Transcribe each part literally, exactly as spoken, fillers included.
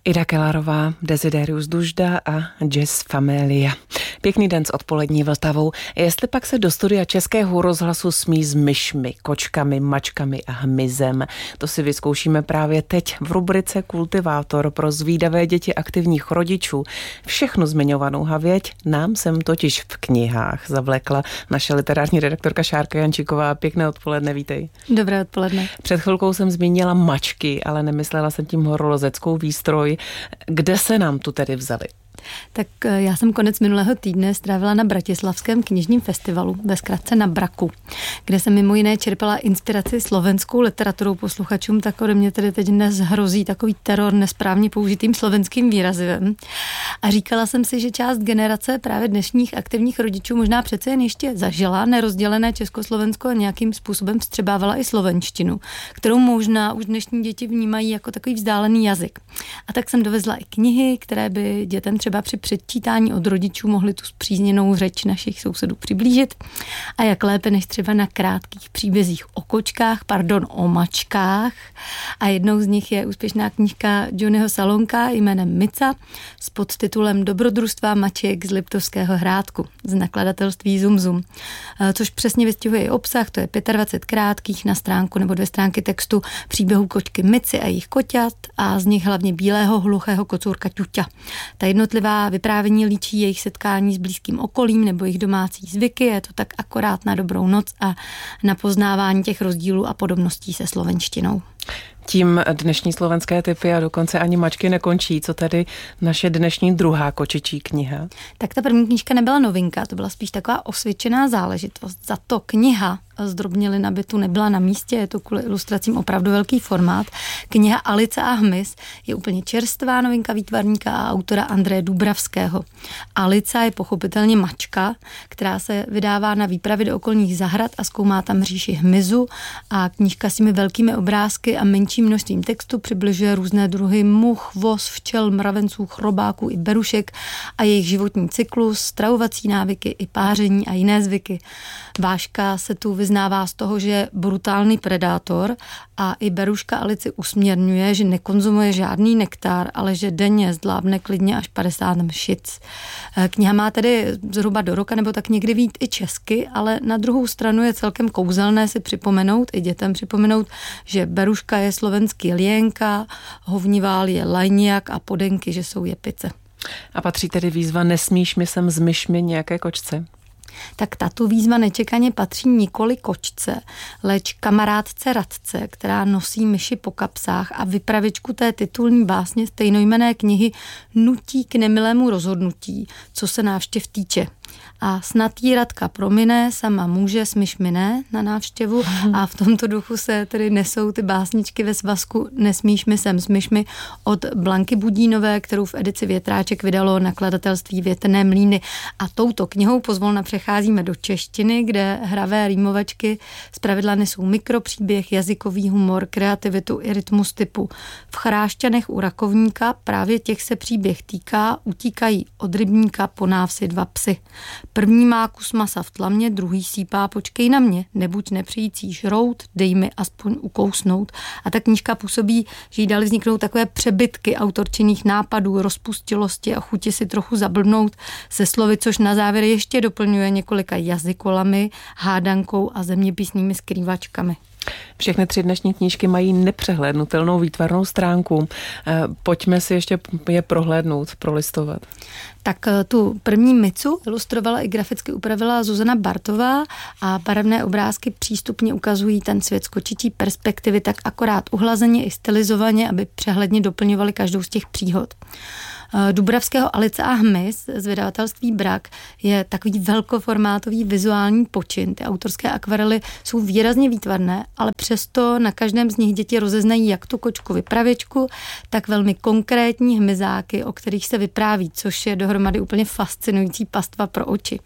Ida Kellerová, Desiderius Dužda a Jazz Familia. Pěkný den s odpolední Vltavou. Jestli pak se do studia Českého rozhlasu smí s myšmi, kočkami, mačkami a hmyzem, to si vyzkoušíme právě teď v rubrice Kultivátor pro zvídavé děti aktivních rodičů. Všechnu zmiňovanou havěť nám sem totiž v knihách zavlekla naše literární redaktorka Šárka Jančíková. Pěkné odpoledne, vítej. Dobré odpoledne. Před chvilkou jsem zmínila mačky, ale nemyslela jsem tím horolezeckou výstroj. Kde se nám tu tedy vzali? Tak já jsem konec minulého týdne strávila na Bratislavském knižním festivalu, ve zkratce na Braku, kde jsem mimo jiné čerpala inspiraci slovenskou literaturou. Posluchačům tak ode mě tedy teď dnes hrozí takový teror nesprávně použitým slovenským výrazivem. A říkala jsem si, že část generace právě dnešních aktivních rodičů možná přece jen ještě zažila nerozdělené Československo a nějakým způsobem vstřebávala i slovenštinu, kterou možná už dnešní děti vnímají jako takový vzdálený jazyk. A tak jsem dovezla i knihy, které by dětem třeba při předčítání od rodičů mohli tu spřízněnou řeč našich sousedů přiblížit. A jak lépe než třeba na krátkých příbězích o kočkách, pardon, o mačkách. A jednou z nich je úspěšná knížka Johnnyho Salonka jménem Mica s podtitulem Dobrodružstva maček z Liptovského Hrádku z nakladatelství Zum Zum. Což přesně vystihuje i obsah, to je dvacet pět krátkých na stránku nebo dvě stránky textu příběhů kočky Mici a jejich koťat a z nich hlavně bílého hluchého kocůrka Ťuťa. Ta jednotlivá vyprávění líčí jejich setkání s blízkým okolím nebo jejich domácí zvyky, je to tak akorát na dobrou noc a na poznávání těch rozdílů a podobností se slovenštinou. Tím dnešní slovenské typy a dokonce ani mačky nekončí. Co tedy naše dnešní druhá kočičí kniha? Tak ta první knížka nebyla novinka, to byla spíš taková osvědčená záležitost. Za to kniha zdrobnělina by tu nebyla na místě, je to kvůli ilustracím opravdu velký formát. Kniha Alice a hmyz je úplně čerstvá novinka výtvarníka a autora Andreje Dubravského. Alica je pochopitelně mačka, která se vydává na výpravy do okolních zahrad a zkoumá tam říši hmyzu a knížka s těmi velkými obrázky a menším množstvím textu přibližuje různé druhy much, vos, včel, mravenců, chrobáků i berušek a jejich životní cyklus, stravovací návyky i páření a jiné zvyky. Váška se tu vyznává z toho, že je brutální predátor a i beruška Alici usměrňuje, že nekonzumuje žádný nektar, ale že denně zdlábne klidně až padesát mšic. Kniha má tedy zhruba do roka nebo tak někdy vyjít i česky, ale na druhou stranu je celkem kouzelné si připomenout, i dětem připomenout, že beruška je slovenský lienka, hovnivál je lajniak a podenky, že jsou jepice. A patří tedy výzva Nesmíš mi sem s myšmi nějaké kočce? Tak tato výzva nečekaně patří nikoli kočce, leč kamarádce Radce, která nosí myši po kapsách a vypravěčku té titulní básně stejnojmenné knihy nutí k nemilému rozhodnutí, co se návštěv týče. A snad jí Radka promine, sama může, s myšmi ne na návštěvu a v tomto duchu se tedy nesou ty básničky ve svazku Nesmíš mi sem s myšmi od Blanky Budínové, kterou v edici Větráček vydalo nakladatelství Větrné mlýny. A touto knihou pozvolna přecházíme do češtiny, kde hravé rýmovačky zpravidla nesou mikropříběh, jazykový humor, kreativitu i rytmus typu v Chrášťanech u rakovníka, právě těch se příběh týká, utíkají od rybníka po návsi dva psy. První má kus masa v tlamě, druhý sípá počkej na mě, nebuď nepřijící žrout, dej mi aspoň ukousnout. A ta knížka působí, že jí dali vzniknout takové přebytky autorčinných nápadů, rozpustilosti a chuti si trochu zablbnout se slovy, což na závěr ještě doplňuje několika jazykolami, hádankou a zeměpisnými skrývačkami. Všechny tři dnešní knížky mají nepřehlédnutelnou výtvarnou stránku. Pojďme si ještě je prohlédnout, prolistovat. Tak tu první Micu ilustrovala i graficky upravila Zuzana Bartová a barevné obrázky přístupně ukazují ten svět z kočičí perspektivy tak akorát uhlazeně i stylizovaně, aby přehledně doplňovali každou z těch příhod. Dubravského Alice a hmyz z vydavatelství Brak je takový velkoformátový vizuální počin. Ty autorské akvarely jsou výrazně výtvarné, ale přesto na každém z nich děti rozeznají jak tu kočku vypravěčku, tak velmi konkrétní hmyzáky, o kterých se vypráví, což je dohromady úplně fascinující pastva pro oči.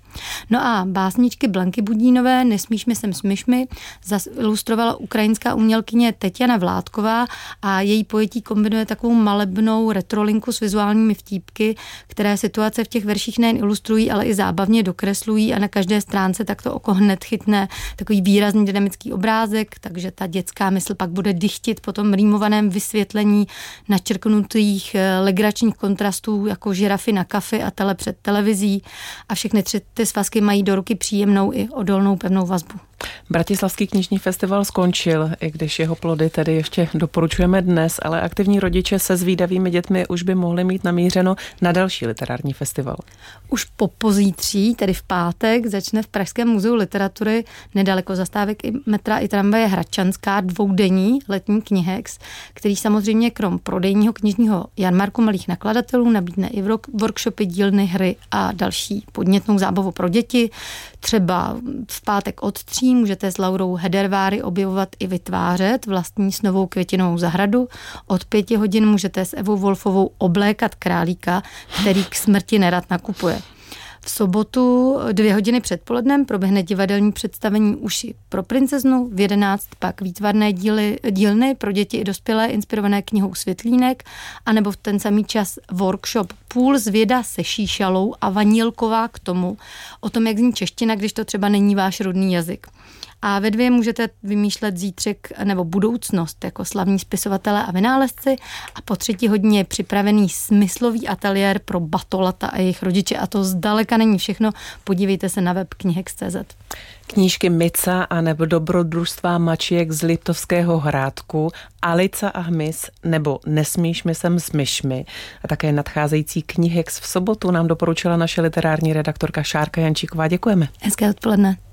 No a básničky Blanky Budínové Nesmíš mi sem s myšmi ilustrovala ukrajinská umělkyně Teťana Vládková a její pojetí kombinuje takovou malebnou retrolinku s vizuálními vtípky, které situace v těch verších nejen ilustrují, ale i zábavně dokreslují a na každé stránce tak to oko hned chytne takový výrazný dynamický obrázek, takže ta dětská mysl pak bude dychtit po tom rýmovaném vysvětlení načrknutých legračních kontrastů jako žirafy na kafi a tele před televizí a všechny tři ty svazky mají do ruky příjemnou i odolnou pevnou vazbu. Bratislavský knižní festival skončil, i když jeho plody tedy ještě doporučujeme dnes, ale aktivní rodiče se zvídavými dětmi už by mohli mít namířeno na další literární festival. Už po pozítří, tedy v pátek, začne v Pražském muzeu literatury nedaleko zastávek i metra i tramvaje Hradčanská dvoudenní letní knihex, který samozřejmě krom prodejního knižního jarmarku malých nakladatelů nabídne i workshopy, dílny, hry a další podnětnou zábavu pro děti. Třeba v pátek od tří můžete s Laurou Hederváry objevovat i vytvářet vlastní snovou květinovou zahradu. Od pěti hodin můžete s Evou Wolfovou oblékat králíka, který k smrti nerad nakupuje. V sobotu dvě hodiny předpolednem proběhne divadelní představení Uši pro princeznu, v jedenáct pak výtvarné díly, dílny pro děti i dospělé inspirované knihou Světlínek, anebo v ten samý čas workshop Půl zvěda se šíšalou a vanílková k tomu, o tom, jak zní čeština, když to třeba není váš rodný jazyk. A ve dvě můžete vymýšlet zítřek nebo budoucnost jako slavní spisovatelé a vynálezci a po třetí hodině je připravený smyslový ateliér pro batolata a jejich rodiče a to zdaleka není všechno. Podívejte se na web knihex tečka cé zet. Knížky Mica a nebo Dobrodružstva mačiek z Liptovského Hrádku, Alica a hmyz nebo Nesmíš mi sem s myšmi a také nadcházející knihex v sobotu nám doporučila naše literární redaktorka Šárka Jančíková. Děkujeme. Hezké odpoledne.